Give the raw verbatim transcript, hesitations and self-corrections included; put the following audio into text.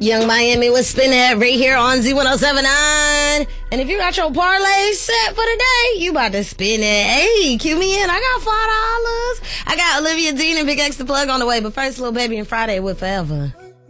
Young Miami was spinning it right here on Z one oh seven point nine. And if you got your parlay set for the day, you about to spin it. Hey, cue me in. I got five dollars. I got Olivia Dean and Big X to plug on the way. But first, Lil Baby and Friday with Forever.